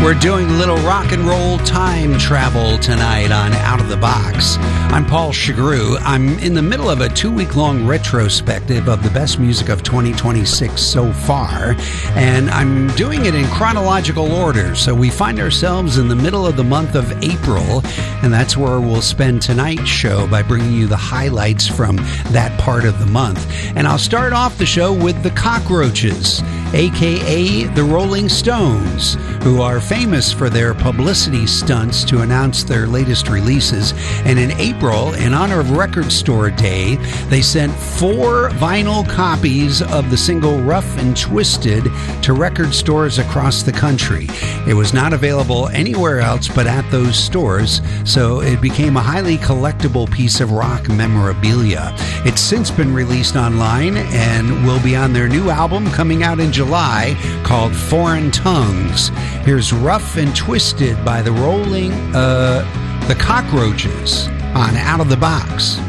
We're doing a little rock and roll time travel tonight on Out of the Box. I'm Paul Chagru. I'm in the middle of a 2-week-long retrospective of the best music of 2026 so far, and I'm doing it in chronological order. So we find ourselves in the middle of the month of April, and that's where we'll spend tonight's show by bringing you the highlights from that part of the month. And I'll start off the show with the Cockroaches, aka the Rolling Stones, who are famous for their publicity stunts to announce their latest releases. And in April, in honor of Record Store Day, they sent 4 vinyl copies of the single Rough and Twisted to record stores across the country. It was not available anywhere else but at those stores, so it became a highly collectible piece of rock memorabilia. It's since been released online and will be on their new album coming out in July called Foreign Tongues. Here's Rough and Twisted by the Cockroaches on Out of the Box.